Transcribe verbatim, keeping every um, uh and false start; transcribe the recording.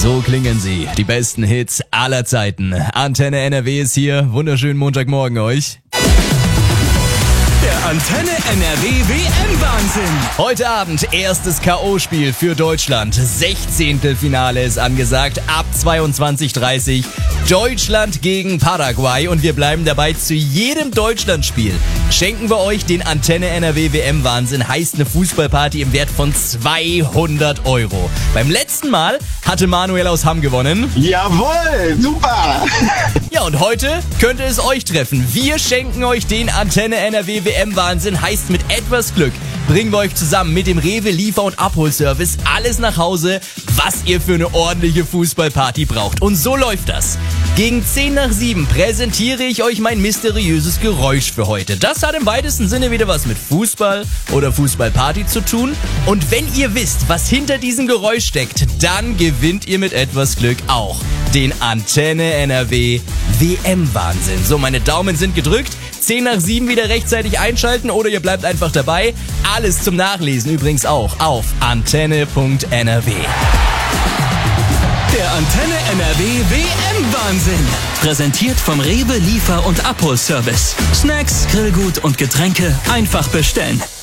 So klingen sie, die besten Hits aller Zeiten. Antenne N R W ist hier. Wunderschönen Montagmorgen euch. Der Antenne N R W W M-Wahnsinn. Heute Abend erstes K O-Spiel für Deutschland. Sechzehntelfinale ist angesagt, ab zweiundzwanzig Uhr dreißig. Deutschland gegen Paraguay und wir bleiben dabei. Zu jedem Deutschlandspiel schenken wir euch den Antenne N R W W M-Wahnsinn. Heißt eine Fußballparty im Wert von zweihundert Euro. Beim letzten Mal hatte Manuel aus Hamm gewonnen. Jawohl, super. Ja, und heute könnte es euch treffen. Wir schenken euch den Antenne N R W W M-Wahnsinn. Heißt, mit etwas Glück bringen wir euch zusammen mit dem Rewe Liefer- und Abholservice alles nach Hause, was ihr für eine ordentliche Fußballparty braucht. Und so läuft das. Gegen zehn nach sieben präsentiere ich euch mein mysteriöses Geräusch für heute. Das hat im weitesten Sinne wieder was mit Fußball oder Fußballparty zu tun. Und wenn ihr wisst, was hinter diesem Geräusch steckt, dann gewinnt ihr mit etwas Glück auch den Antenne N R W W M-Wahnsinn. So, meine Daumen sind gedrückt. zehn nach sieben wieder rechtzeitig einschalten oder ihr bleibt einfach dabei. Alles zum Nachlesen übrigens auch auf antenne punkt n r w. Der Antenne N R W W M-Wahnsinn. Präsentiert vom Rewe Liefer- und Abholservice. Snacks, Grillgut und Getränke einfach bestellen.